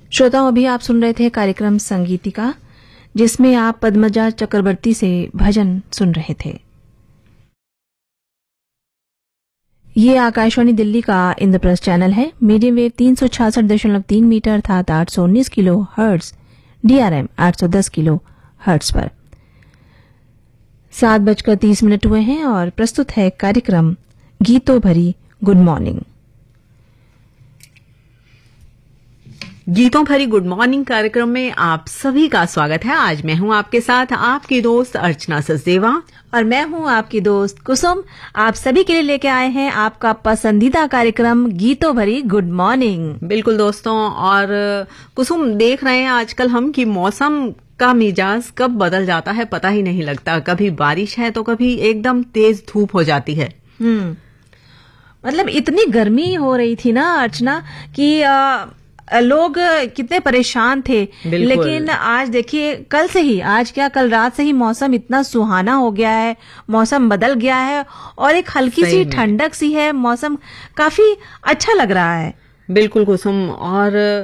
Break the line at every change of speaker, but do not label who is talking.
श्रोताओं, अभी आप सुन रहे थे कार्यक्रम संगीतिका, जिसमें आप पद्मजा चक्रवर्ती से भजन सुन रहे थे। ये आकाशवाणी दिल्ली का इंद्रप्रस्थ चैनल है। मीडियम वेव 366.3 मीटर अर्थात 819 kilo hertz, DRM 810 kilo hertz पर 7:30 हुए हैं और प्रस्तुत है कार्यक्रम गीतों भरी गुड मॉर्निंग।
गीतों भरी गुड मॉर्निंग कार्यक्रम में आप सभी का स्वागत है। आज मैं हूं आपके साथ आपकी दोस्त अर्चना सचदेवा
और मैं हूं आपकी दोस्त कुसुम। आप सभी के लिए लेके आए हैं आपका पसंदीदा कार्यक्रम गीतों भरी गुड मॉर्निंग।
बिल्कुल दोस्तों, और कुसुम देख रहे हैं आजकल हम कि मौसम का मिजाज कब बदल जाता है पता ही नहीं लगता। कभी बारिश है तो कभी एकदम तेज धूप हो जाती है।
मतलब इतनी गर्मी हो रही थी ना अर्चना कि लोग कितने परेशान थे। लेकिन आज देखिए, कल रात से ही मौसम इतना सुहाना हो गया है, मौसम बदल गया है और एक हल्की सी ठंडक सी है। मौसम काफी अच्छा लग रहा है।
बिल्कुल कुसुम, और